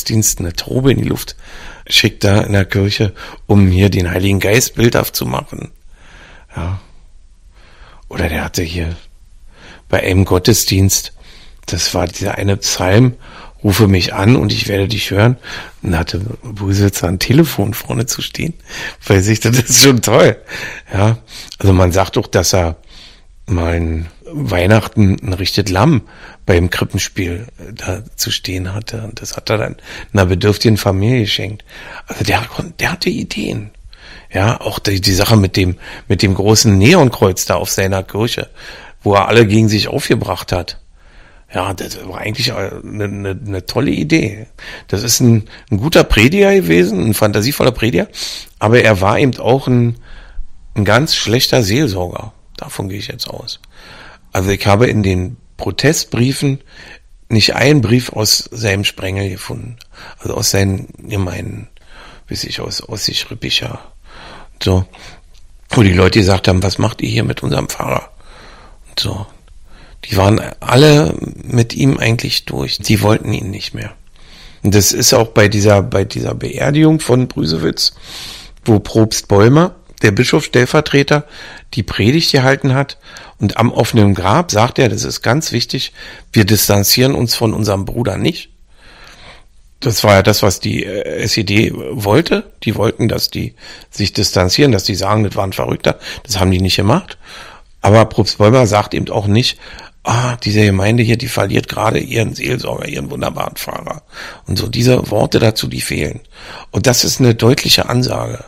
Gottesdienst eine Taube in die Luft schickt da in der Kirche, um hier den Heiligen Geist bildhaft zu machen. Ja. Oder der hatte hier bei einem Gottesdienst, das war dieser eine Psalm, rufe mich an und ich werde dich hören. Und da hatte Brüsewitz ein Telefon vorne zu stehen, weil sich das ist schon toll. Ja, also man sagt doch, dass er mal in Weihnachten ein richtiges Lamm beim Krippenspiel da zu stehen hatte. Und das hat er dann einer bedürftigen Familie geschenkt. Also der hatte Ideen. Ja, auch die Sache mit dem großen Neonkreuz da auf seiner Kirche, wo er alle gegen sich aufgebracht hat. Ja, das war eigentlich eine tolle Idee. Das ist ein guter Prediger gewesen, ein fantasievoller Prediger, aber er war eben auch ein ganz schlechter Seelsorger. Davon gehe ich jetzt aus. Also ich habe in den Protestbriefen nicht einen Brief aus seinem Sprengel gefunden. Also aus seinen Gemeinden, aus sich Rippicher. So, wo die Leute gesagt haben, was macht ihr hier mit unserem Pfarrer? Und so. Die waren alle mit ihm eigentlich durch. Die wollten ihn nicht mehr. Und das ist auch bei dieser Beerdigung von Brüsewitz, wo Propst Bollmer, der Bischofsstellvertreter, die Predigt gehalten hat. Und am offenen Grab sagt er, das ist ganz wichtig, wir distanzieren uns von unserem Bruder nicht. Das war ja das, was die SED wollte. Die wollten, dass die sich distanzieren, dass die sagen, das war ein Verrückter. Das haben die nicht gemacht. Aber Propst Bollmer sagt eben auch nicht, diese Gemeinde hier, die verliert gerade ihren Seelsorger, ihren wunderbaren Pfarrer. Und so diese Worte dazu, die fehlen. Und das ist eine deutliche Ansage.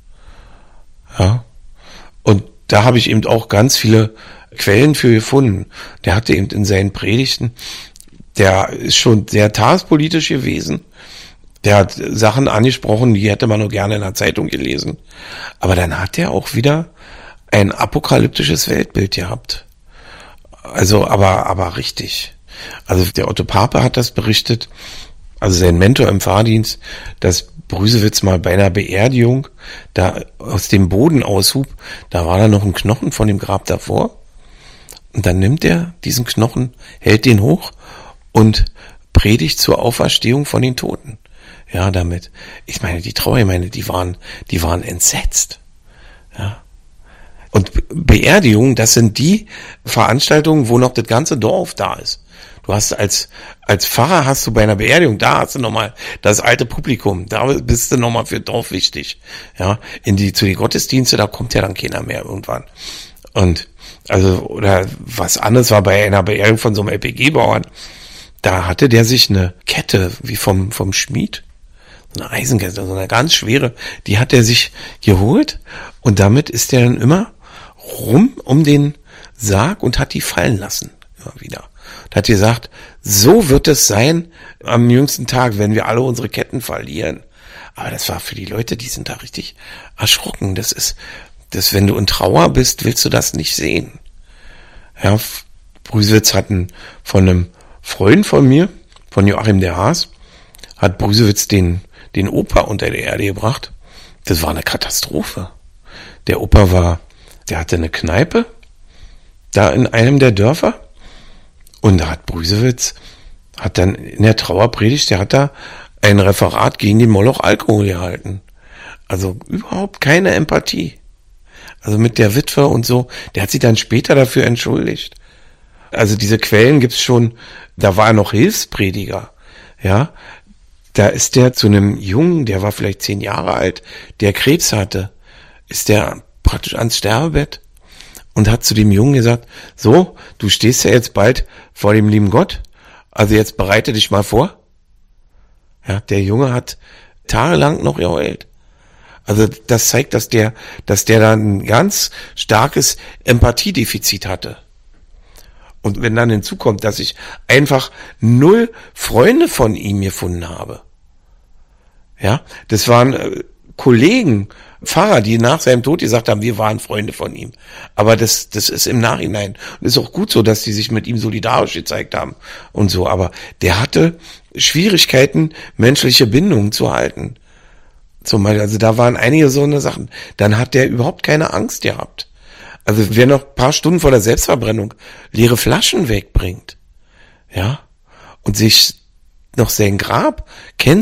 Ja. Und da habe ich eben auch ganz viele Quellen für gefunden. Der hatte eben in seinen Predigten, der ist schon sehr tagespolitisch gewesen. Der hat Sachen angesprochen, die hätte man nur gerne in der Zeitung gelesen. Aber dann hat er auch wieder ein apokalyptisches Weltbild gehabt. Also, aber richtig. Also der Otto Pape hat das berichtet, also sein Mentor im Pfarrdienst, dass Brüsewitz mal bei einer Beerdigung da aus dem Boden aushub, da war da noch ein Knochen von dem Grab davor. Und dann nimmt er diesen Knochen, hält den hoch und predigt zur Auferstehung von den Toten. Ja, damit. Ich meine, die Trauergemeinde, die waren entsetzt. Ja. Und Beerdigungen, das sind die Veranstaltungen, wo noch das ganze Dorf da ist. Du hast als Pfarrer hast du bei einer Beerdigung, da hast du nochmal das alte Publikum, da bist du nochmal für Dorf wichtig. Ja, zu den Gottesdienste, da kommt ja dann keiner mehr irgendwann. Und, oder was anderes war bei einer Beerdigung von so einem LPG-Bauern, da hatte der sich eine Kette, wie vom Schmied, eine Eisenkette, so eine ganz schwere, die hat er sich geholt und damit ist er dann immer rum um den Sarg und hat die fallen lassen, immer wieder. Und hat gesagt, so wird es sein am jüngsten Tag, wenn wir alle unsere Ketten verlieren. Aber das war für die Leute, die sind da richtig erschrocken. Das wenn du in Trauer bist, willst du das nicht sehen. Ja, Brüsewitz von einem Freund von mir, von Joachim der Haas, hat Brüsewitz den Opa unter der Erde gebracht. Das war eine Katastrophe. Der Opa der hatte eine Kneipe da in einem der Dörfer und da hat Brüsewitz dann in der Trauerpredigt, der hat da ein Referat gegen den Moloch Alkohol gehalten. Also überhaupt keine Empathie. Also mit der Witwe und so, der hat sich dann später dafür entschuldigt. Also diese Quellen gibt's schon, da war er noch Hilfsprediger, ja. Da ist der zu einem Jungen, der war vielleicht 10 Jahre alt, der Krebs hatte, ist der praktisch ans Sterbebett und hat zu dem Jungen gesagt, so, du stehst ja jetzt bald vor dem lieben Gott, also jetzt bereite dich mal vor. Ja, der Junge hat tagelang noch geheult. Also das zeigt, dass der da ein ganz starkes Empathiedefizit hatte. Und wenn dann hinzukommt, dass ich einfach 0 Freunde von ihm gefunden habe. Ja, das waren Kollegen, Pfarrer, die nach seinem Tod gesagt haben, wir waren Freunde von ihm. Aber das ist im Nachhinein. Und ist auch gut so, dass die sich mit ihm solidarisch gezeigt haben und so. Aber der hatte Schwierigkeiten, menschliche Bindungen zu halten. Zum Beispiel, also da waren einige so eine Sachen. Dann hat der überhaupt keine Angst gehabt. Also wer noch ein paar Stunden vor der Selbstverbrennung leere Flaschen wegbringt, ja, und sich noch sein Grab kennt,